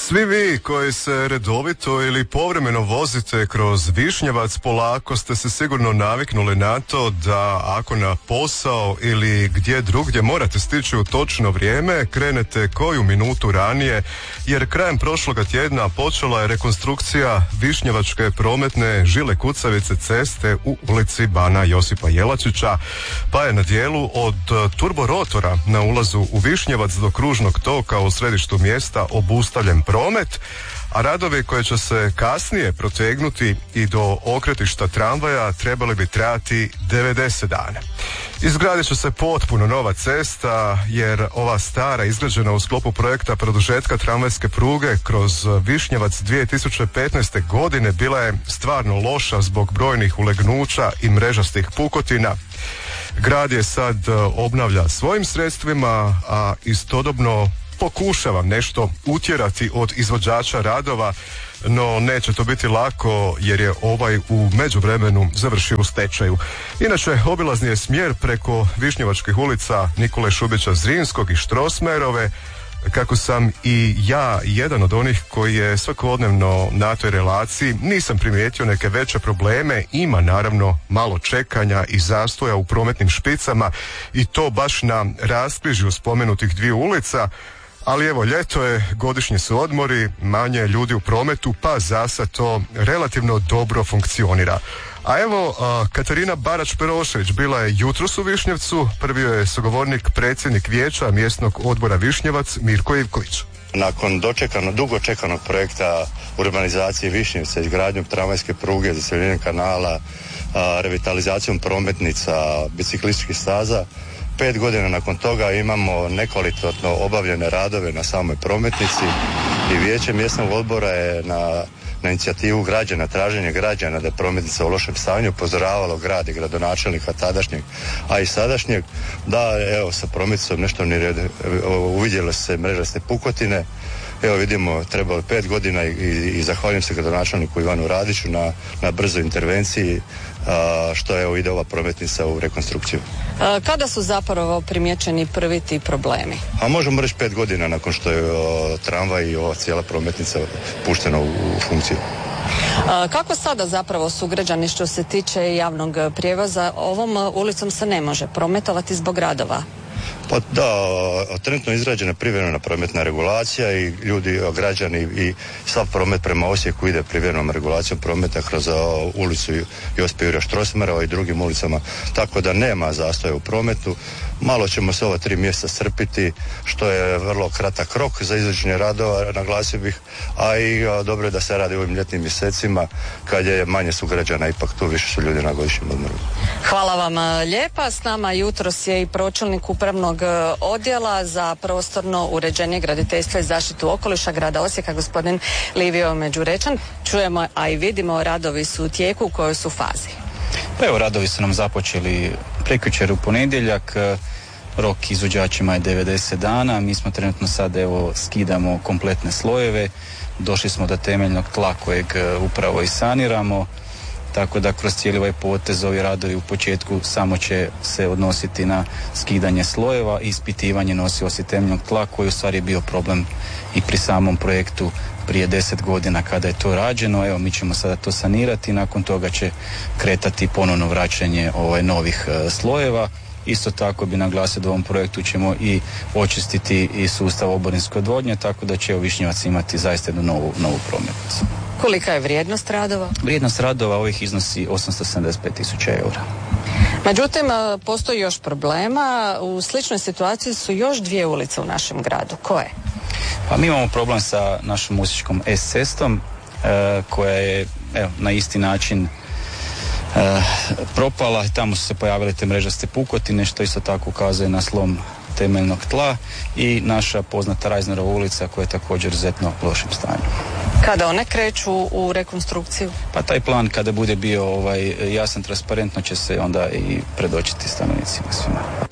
Svi vi koji se redovito ili povremeno vozite kroz Višnjevac, polako ste se sigurno naviknuli na to da ako na posao ili gdje drugdje morate stići u točno vrijeme, krenete koju minutu ranije, jer krajem prošloga tjedna počela je rekonstrukcija Višnjevačke prometne žile kucavice ceste u ulici Bana Josipa Jelačića, pa je na dijelu od turborotora na ulazu u Višnjevac do kružnog toka u središtu mjesta obustavljen promet, a radovi koji će se kasnije protegnuti i do okretišta tramvaja trebali bi trajati 90 dana. Izgradit će se potpuno nova cesta, jer ova stara, izgrađena u sklopu projekta produžetka tramvajske pruge kroz Višnjevac 2015. godine, bila je stvarno loša zbog brojnih ulegnuća i mrežastih pukotina. Grad je sad obnavlja svojim sredstvima, a istodobno pokušava nešto utjerati od izvođača radova, no neće to biti lako jer je ovaj u međuvremenu završio u stečaju. Inače, obilazni je smjer preko Višnjevačkih ulica Nikole Šubića Zrinskog i Strossmayerove, kako sam i ja jedan od onih koji je svakodnevno na toj relaciji. Nisam primijetio neke veće probleme, ima naravno malo čekanja i zastoja u prometnim špicama i to baš na raskrižju spomenutih dviju ulica, ali evo, ljeto je, godišnji su odmori, manje ljudi u prometu, pa zasad to relativno dobro funkcionira. A evo, Katarina Barać-Perošević bila je jutros u Višnjevcu, prvi je sugovornik predsjednik vijeća mjesnog odbora Višnjevac Mirko Ivković. Nakon dugo čekanog projekta urbanizacije Višnjevca, izgradnjom tramvajske pruge, zaseljenjem kanala, revitalizacijom prometnica, biciklističkih staza, 5 godina nakon toga imamo nekvalitetno obavljene radove na samoj prometnici i vijeće mjesnog odbora je na inicijativu građana, traženje građana da je prometnica u lošem stanju, upozoravalo grad i gradonačelnika tadašnjeg, a i sadašnjeg, da evo sa prometnicom nešto uvidjelo se mrežaste pukotine. Evo vidimo, trebalo 5 godina i zahvaljujem se gradonačelniku Ivanu Radiću na brzoj intervenciji, što evo ide ova prometnica u rekonstrukciju. Kada su zapravo primijećeni prvi ti problemi? A možemo reći 5 godina nakon što je tramvaj i ova cijela prometnica puštena u funkciju. Kako sada zapravo sugrađani što se tiče javnog prijevoza? Ovom ulicom se ne može prometovati zbog radova. Pa da, trenutno izrađena privremena prometna regulacija i ljudi, građani i sav promet prema Osijeku ide privremenom regulacijom prometa kroz ulicu Josipa Jurja Strossmayera i drugim ulicama, tako da nema zastoja u prometu. Malo ćemo se ova 3 mjeseca strpiti, što je vrlo kratak rok za izvođenje radova, naglasio bih, a i dobro je da se radi u ovim ljetnim mjesecima kad je manje sugrađana, ipak tu više su ljudi na godišnjem odmoru. Hvala vam lijepa. S nama jutros je i pročelnik upravnog odjela za prostorno uređenje, graditeljstva i zaštitu okoliša grada Osijeka, gospodin Livio Međurečan. Čujemo, a i vidimo, radovi su u tijeku, u kojoj su fazi. Pa evo, radovi su nam započeli prekjučer u ponedjeljak, rok izvođačima je 90 dana, mi smo trenutno sad evo skidamo kompletne slojeve, došli smo do temeljnog tla kojeg upravo i saniramo, tako da kroz cijeli ovaj potez ovi radovi u početku samo će se odnositi na skidanje slojeva i ispitivanje nosivosti temeljnog tla, koji u stvari je bio problem i pri samom projektu prije 10 godina kada je to rađeno. Evo, mi ćemo sada to sanirati i nakon toga će kretati ponovno vraćanje novih slojeva. Isto tako bi naglasio da u ovom projektu ćemo i očistiti i sustav oborinske odvodnje, tako da će Višnjevac imati zaista jednu novu prometnicu. Kolika je vrijednost radova? Vrijednost radova ovih iznosi 875.000 eura. Međutim, postoji još problema. U sličnoj situaciji su još 2 ulice u našem gradu. Koje? Pa mi imamo problem sa našom Osječkom S-cestom koja je na isti način propala i tamo su se pojavile te mrežaste pukotine, što isto tako ukazuje na slom temeljnog tla, i naša poznata Reisnerova ulica koja je također izuzetno u lošem stanju. Kada one kreću u rekonstrukciju? Pa taj plan kada bude bio jasan, transparentno će se onda i predočiti stanovnicima svima.